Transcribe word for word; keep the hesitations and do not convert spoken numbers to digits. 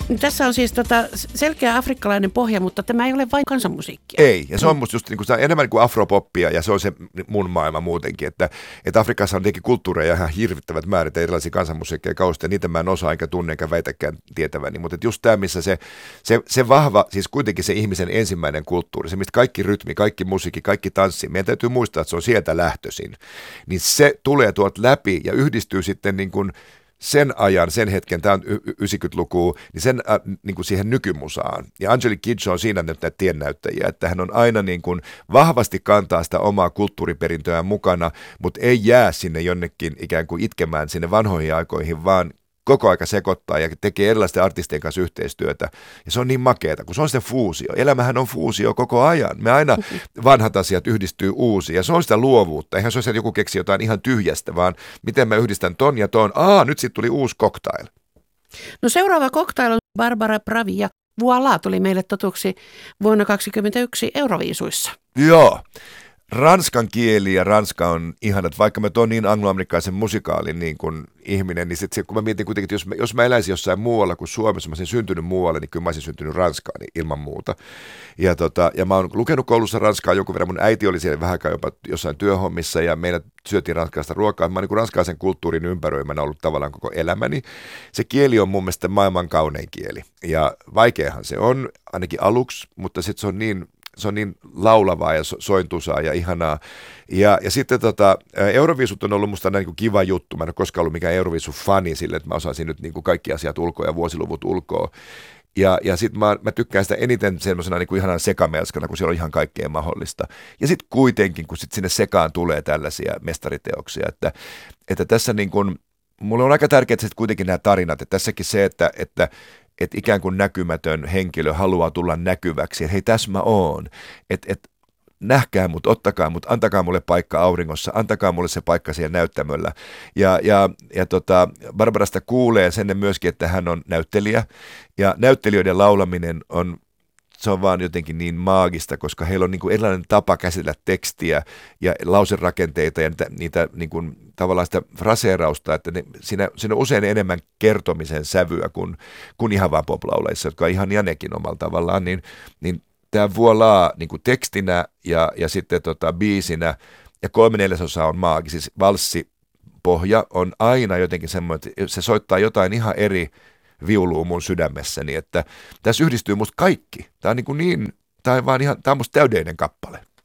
Tässä on siis tota selkeä afrikkalainen pohja, mutta tämä ei ole vain kansanmusiikkia. Ei, ja se on musta just niin kuin, enemmän kuin afropoppia, ja se on se mun maailma muutenkin, että, että Afrikassa on tietenkin kulttuureja ihan hirvittävät määrät erilaisia kansanmusiikkeja kausta, ja niitä mä en osaa, enkä tunne, enkä väitäkään tietäväni, mutta just tämä, missä se, se, se vahva, siis kuitenkin se ihmisen ensimmäinen kulttuuri, se mistä kaikki rytmi, kaikki musiikki, kaikki tanssi, meidän täytyy muistaa, että se on sieltä lähtöisin, niin se tulee tuolta läpi ja yhdistyy sitten niin kuin sen ajan, sen hetken, tämä on yhdeksänkymmentälukua, niin sen äh, niin kuin siihen nykymusaan. Ja Angelique Kidjo on siinä näitä tiennäyttäjiä, että hän on aina niin kuin vahvasti kantaa sitä omaa kulttuuriperintöään mukana, mutta ei jää sinne jonnekin ikään kuin itkemään sinne vanhoihin aikoihin, vaan koko aika sekoittaa ja tekee erilaisten artistien kanssa yhteistyötä. Ja se on niin makeeta, kun se on sitä fuusio. Elämähän on fuusio koko ajan. Me aina vanhat asiat yhdistyy uusiin ja se on sitä luovuutta. Eihän se ole se, että joku keksi jotain ihan tyhjästä, vaan miten mä yhdistän ton ja ton. Aa, nyt sitten tuli uusi cocktail. No seuraava cocktail on Barbara Pravi ja Voilà tuli meille totuksi vuonna kaksikymmentäyksi Euroviisuissa. Joo. Ranskan kieli ja ranska on ihanat, vaikka mä oon niin angloamerikkaisen musikaalin niin kuin ihminen, niin sit, sit, kun mä mietin kuitenkin, että jos mä, jos mä eläisin jossain muualla kuin Suomessa, mä olisin syntynyt muualle, niin kyllä mä olisin syntynyt Ranskaan niin ilman muuta. Ja, tota, ja mä oon lukenut koulussa ranskaa jonkun verran, mun äiti oli siellä vähän jopa jossain työhommissa ja meillä syötiin ranskalaista ruokaa. Mä oon niin ranskalaisen kulttuurin ympäröimänä ollut tavallaan koko elämäni. Se kieli on mun mielestä maailman kaunein kieli ja vaikeahan se on, ainakin aluksi, mutta sitten se on niin Se on niin laulavaa ja sointusaa ja ihanaa. Ja, ja sitten tota, Euroviisut on ollut musta niin kuin kiva juttu. Mä en ole koskaan ollut mikään Euroviisu-fani sille, että mä osaisin nyt niin kuin kaikki asiat ulkoa ja vuosiluvut ulkoa. Ja, ja sitten mä, mä tykkään sitä eniten semmoisena niin kuin ihanan sekamelskana, kun siellä on ihan kaikkea mahdollista. Ja sitten kuitenkin, kun sit sinne sekaan tulee tällaisia mestariteoksia, että, että tässä niin kuin, mulle on aika tärkeää että kuitenkin nämä tarinat. Että tässäkin se, että, että että ikään kuin näkymätön henkilö haluaa tulla näkyväksi, että hei, tässä mä oon, että et, nähkää mut, ottakaa mut, antakaa mulle paikka auringossa, antakaa mulle se paikka siellä näyttämöllä. Ja, ja, ja tota, Barbarasta kuulee sen myöskin, että hän on näyttelijä, ja näyttelijöiden laulaminen on, se on vaan jotenkin niin maagista, koska heillä on niin kuin erilainen tapa käsitellä tekstiä ja lauserakenteita ja niitä, niitä niin kuin, tavallaan sitä fraseerausta, että ne, siinä, siinä on usein enemmän kertomisen sävyä kuin, kuin ihan vaan poplauleissa, jotka on ihan Janekin omalla tavallaan, niin, niin tämä Voilà niin kuin tekstinä ja, ja sitten tota, biisinä ja kolme neljäsosaa on maagi, siis valssipohja on aina jotenkin semmoinen, että se soittaa jotain ihan eri viuluu mun sydämessäni, että tässä yhdistyy musta kaikki. Tämä on niin, kuin niin tämä on vaan ihan, tämä on musta täydellinen kappale.